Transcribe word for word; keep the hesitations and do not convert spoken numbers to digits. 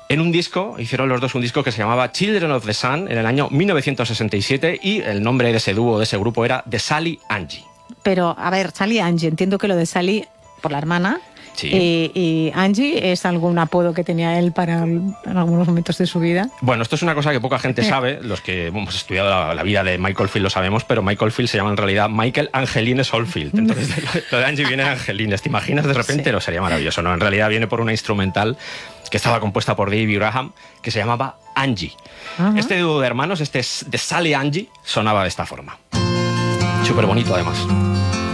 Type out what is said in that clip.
en un disco, hicieron los dos un disco que se llamaba Children of the Sun en el año mil novecientos sesenta y siete y el nombre de ese dúo, de ese grupo, era The Sally Angie. Pero, a ver, Sally Angie, entiendo que lo de Sally por la hermana. Sí. Y, y Angie es algún apodo que tenía él para en algunos momentos de su vida. Bueno, esto es una cosa que poca gente sabe. Los que hemos estudiado la, la vida de Michael Field lo sabemos, pero Michael Field se llama en realidad Michael Angelines Oldfield. Entonces, lo de Angie viene de Angelines. ¿Te imaginas de repente? Sí. No, sería maravilloso. No, en realidad viene por una instrumental que estaba compuesta por David Graham, que se llamaba Angie. Uh-huh. Este dúo de hermanos, este de Sally Angie, sonaba de esta forma. Súper bonito, además.